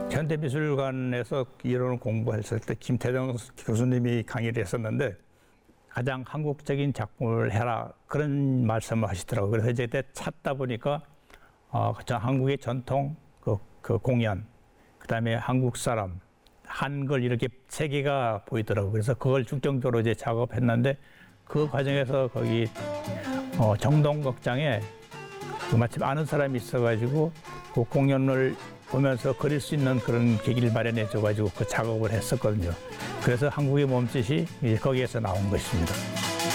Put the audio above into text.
현대미술관에서 이런 공부했을 때 김태정 교수님이 강의를 했었는데 가장 한국적인 작품을 해라 그런 말씀을 하시더라고요. 그래서 이제 찾다 보니까 한국의 전통 그 공연, 그다음에 한국 사람, 한글 이렇게 세 개가 보이더라고요. 그래서 그걸 중점적으로 이제 작업했는데 그 과정에서 거기 정동극장에 마침 아는 사람이 있어가지고 그 공연을 보면서 그릴 수 있는 그런 계기를 마련해 줘가지고 그 작업을 했었거든요. 그래서 한국의 몸짓이 거기에서 나온 것입니다.